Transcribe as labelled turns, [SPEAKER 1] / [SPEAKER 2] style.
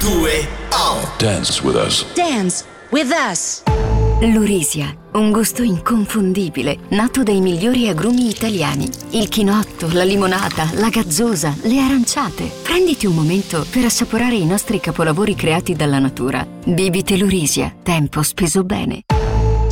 [SPEAKER 1] 2, 1.
[SPEAKER 2] Dance with us.
[SPEAKER 3] Dance with us.
[SPEAKER 4] Lurisia, un gusto inconfondibile, nato dai migliori agrumi italiani. Il chinotto, la limonata, la gazzosa, le aranciate. Prenditi un momento per assaporare i nostri capolavori creati dalla natura. Bibite Lurisia, tempo speso bene.